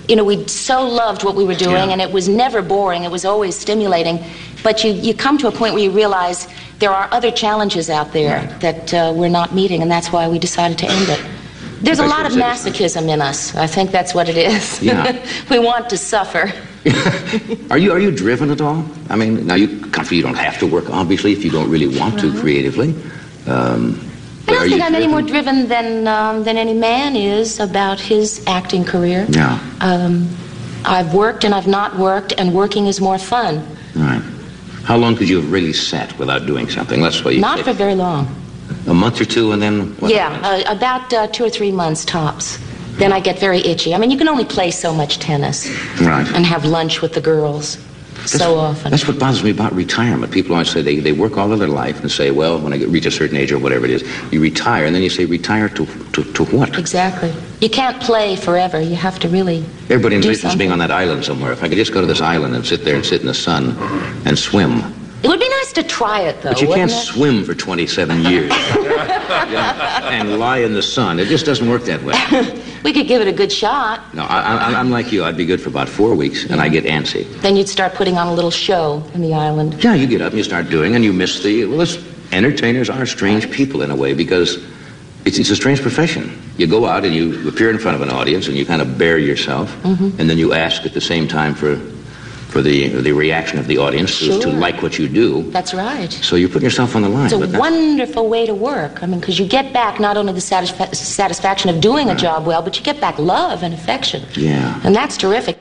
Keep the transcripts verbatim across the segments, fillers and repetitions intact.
you know, we so loved what we were doing, yeah. and it was never boring. It was always stimulating. But you, you come to a point where you realize there are other challenges out there right. that uh, we're not meeting, and that's why we decided to end it. There's a lot of masochism in us. I think that's what it is. Yeah. We want to suffer. Are you are you driven at all? I mean, now you you don't have to work, obviously, if you don't really want uh-huh. to creatively. Um, I don't think I'm driven? any more driven than um, than any man is about his acting career. Yeah. Um, I've worked and I've not worked, and working is more fun. Right. How long could you have really sat without doing something? That's what you Not say. for very long. A month or two, and then what yeah, uh, about uh, two or three months tops. Then I get very itchy. I mean, you can only play so much tennis, right? And have lunch with the girls that's, so often. That's what bothers me about retirement. People always say they, they work all of their life and say, well, when I get, reach a certain age or whatever it is, you retire, and then you say retire to to, to what? Exactly. You can't play forever. You have to really. Everybody envisions something. being on that island somewhere. If I could just go to this island and sit there and sit in the sun and swim. It would be nice to try it, though. But you can't it? swim for twenty-seven years yeah, and lie in the sun. It just doesn't work that way. We could give it a good shot. No, I, I, I'm like you. I'd be good for about four weeks, and I get antsy. Then you'd start putting on a little show in the island. Yeah, you get up and you start doing, and you miss the... Well, it's, entertainers are strange people in a way, because it's, it's a strange profession. You go out and you appear in front of an audience, and you kind of bare yourself, mm-hmm. and then you ask at the same time for... for the the reaction of the audience sure. to, to like what you do. That's right. So you're putting yourself on the line. It's a but wonderful way to work. I mean, because you get back not only the satisfa- satisfaction of doing right. a job well, but you get back love and affection. Yeah. And that's terrific.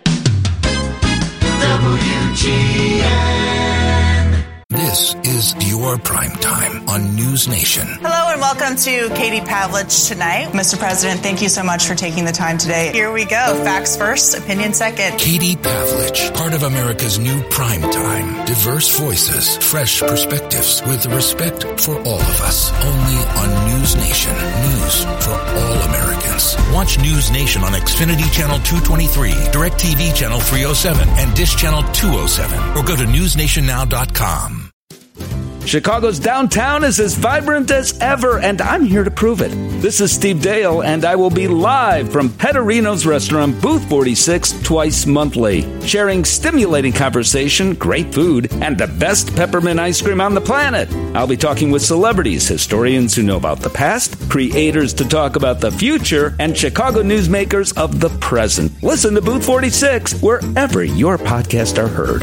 W G N. This is your prime time on News Nation. Hello and welcome to Katie Pavlich Tonight. Mister President, thank you so much for taking the time today. Here we go. Facts first, opinion second. Katie Pavlich, part of America's new prime time. Diverse voices, fresh perspectives, with respect for all of us. Only on News Nation. News for all Americans. Watch News Nation on Xfinity Channel two twenty-three, DirecTV Channel three oh seven, and Dish Channel two oh seven. Or go to news nation now dot com. Chicago's downtown is as vibrant as ever, and I'm here to prove it. This is Steve Dale, and I will be live from Pedorino's restaurant, Booth forty-six, twice monthly, sharing stimulating conversation, great food, and the best peppermint ice cream on the planet. I'll be talking with celebrities, historians who know about the past, creators to talk about the future, and Chicago newsmakers of the present. Listen to Booth forty-six wherever your podcasts are heard.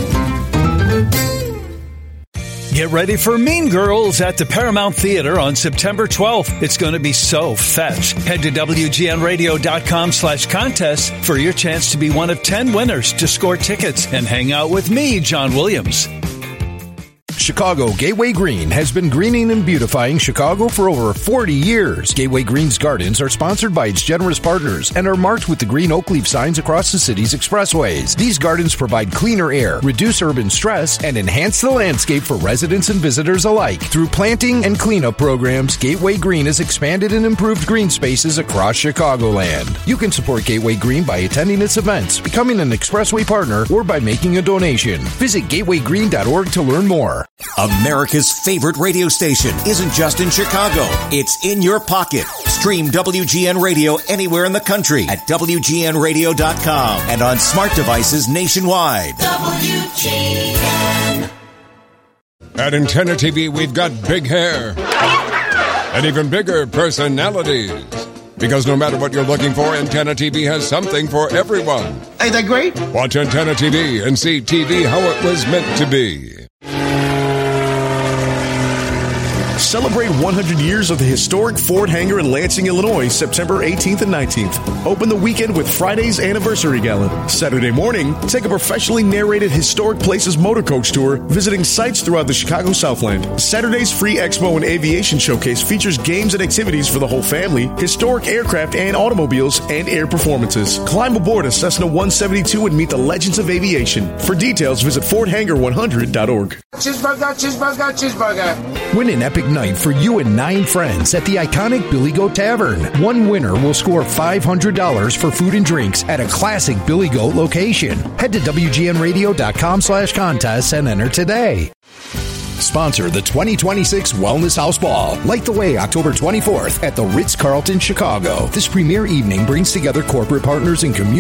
Get ready for Mean Girls at the Paramount Theater on September twelfth. It's going to be so fetch. Head to W G N radio dot com slash contest for your chance to be one of ten winners to score tickets and hang out with me, John Williams. Chicago Gateway Green has been greening and beautifying Chicago for over forty years. Gateway Green's gardens are sponsored by its generous partners and are marked with the green oak leaf signs across the city's expressways. These gardens provide cleaner air, reduce urban stress, and enhance the landscape for residents and visitors alike. Through planting and cleanup programs, Gateway Green has expanded and improved green spaces across Chicagoland. You can support Gateway Green by attending its events, becoming an expressway partner, or by making a donation. Visit gateway green dot org to learn more. America's favorite radio station isn't just in Chicago. It's in your pocket. Stream W G N Radio anywhere in the country at W G N radio dot com and on smart devices nationwide. W G N. At Antenna T V, we've got big hair and even bigger personalities. Because no matter what you're looking for, Antenna T V has something for everyone. Ain't that great? Watch Antenna T V and see T V how it was meant to be. Celebrate one hundred years of the historic Ford hangar in Lansing, Illinois, September eighteenth and nineteenth. Open the weekend with Friday's Anniversary Gala. Saturday morning, take a professionally narrated Historic Places motor coach tour, visiting sites throughout the Chicago Southland. Saturday's free Expo and Aviation Showcase features games and activities for the whole family, historic aircraft and automobiles, and air performances. Climb aboard a Cessna one seventy-two and meet the legends of aviation. For details, visit ford hangar one hundred dot org. Cheeseburger, cheeseburger, cheeseburger. Win an epic night for you and nine friends at the iconic Billy Goat Tavern. One winner will score five hundred dollars for food and drinks at a classic Billy Goat location. Head to W G N radio dot com slash contests and enter today. Sponsor the twenty twenty-six Wellness House Ball. Light the way October twenty-fourth at the Ritz-Carlton, Chicago. This premier evening brings together corporate partners and community